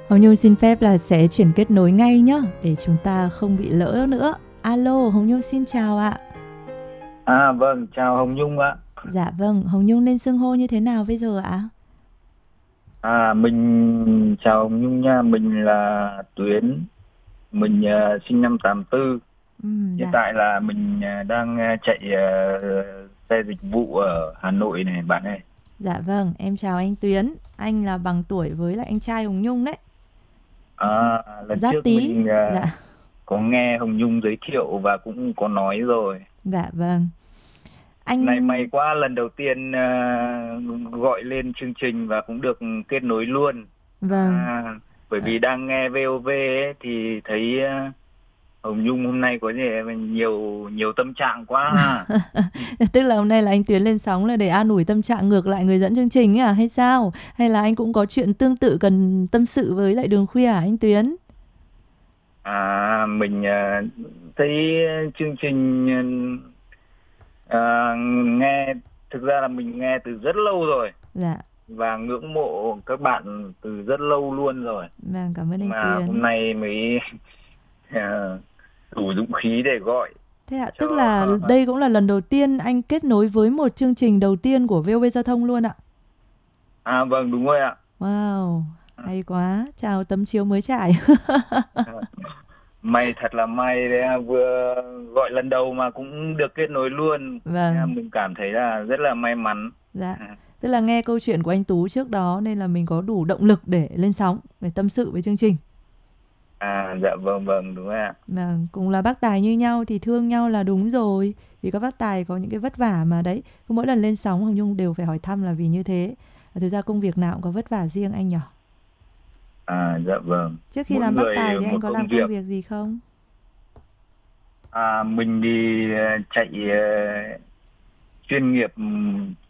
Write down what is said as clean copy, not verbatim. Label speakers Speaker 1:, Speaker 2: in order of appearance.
Speaker 1: Hồng Nhung xin phép là sẽ chuyển kết nối ngay nhá, để chúng ta không bị lỡ nữa. Alo, Hồng Nhung xin chào ạ.
Speaker 2: Vâng, chào Hồng Nhung ạ.
Speaker 1: Dạ vâng, Hồng Nhung nên xưng hô như thế nào bây giờ ạ?
Speaker 2: Mình chào Hồng Nhung nha, mình là Tuyến, mình sinh năm 84. Hiện
Speaker 1: Dạ,
Speaker 2: tại là mình đang chạy xe dịch vụ ở Hà Nội này bạn ơi.
Speaker 1: dạ vâng, em chào anh Tuyến. Anh là bằng tuổi với lại anh trai Hồng Nhung đấy.
Speaker 2: Lần
Speaker 1: Giáp
Speaker 2: trước
Speaker 1: Tý.
Speaker 2: mình
Speaker 1: Dạ,
Speaker 2: có nghe Hồng Nhung giới thiệu và cũng có nói rồi.
Speaker 1: dạ vâng.
Speaker 2: Này
Speaker 1: Anh
Speaker 2: may quá, lần đầu tiên gọi lên chương trình và cũng được kết nối luôn.
Speaker 1: vâng.
Speaker 2: À, Bởi
Speaker 1: Ờ,
Speaker 2: vì đang nghe VOV ấy, thì thấy Hồng Nhung hôm nay có gì nhiều nhiều tâm trạng quá ha.
Speaker 1: Tức là hôm nay là anh Tuyến lên sóng là để an ủi tâm trạng ngược lại người dẫn chương trình ấy à hay sao? Hay là anh cũng có chuyện tương tự cần tâm sự với lại Đường Khuya à anh Tuyến?
Speaker 2: Mình thấy chương trình ờ, nghe, thực ra là mình nghe từ rất lâu rồi
Speaker 1: Dạ,
Speaker 2: và ngưỡng mộ các bạn từ rất lâu luôn rồi.
Speaker 1: vâng, cảm ơn
Speaker 2: Nhưng
Speaker 1: anh
Speaker 2: mà hôm
Speaker 1: Tuyến.
Speaker 2: nay mới ờ, đủ dũng khí để gọi
Speaker 1: Thế ạ, tức
Speaker 2: cho.
Speaker 1: là đây cũng là lần đầu tiên anh kết nối với một chương trình đầu tiên của VOV Giao thông luôn ạ.
Speaker 2: Vâng, đúng rồi ạ.
Speaker 1: Wow, hay quá. Chào tấm chiếu mới trải.
Speaker 2: May thật là may đấy, vừa gọi lần đầu mà cũng được kết nối luôn.
Speaker 1: Vâng,
Speaker 2: Mình cảm thấy là rất là may mắn.
Speaker 1: dạ. Tức là nghe câu chuyện của anh Tú trước đó nên là mình có đủ động lực để lên sóng, để tâm sự với chương trình.
Speaker 2: Dạ vâng vâng, đúng rồi ạ.
Speaker 1: Vâng, cùng là bác tài như nhau thì thương nhau là đúng rồi. Vì các bác tài có những cái vất vả mà đấy. Cứ mỗi lần lên sóng Hồng Nhung đều phải hỏi thăm là vì như thế. Và thực ra công việc nào cũng có vất vả riêng anh nhỏ.
Speaker 2: Dạ vâng,
Speaker 1: Trước khi
Speaker 2: mỗi
Speaker 1: làm bác tài
Speaker 2: người
Speaker 1: thì anh
Speaker 2: một
Speaker 1: có
Speaker 2: công
Speaker 1: làm công
Speaker 2: việc.
Speaker 1: việc gì không?
Speaker 2: Mình đi chạy chuyên nghiệp,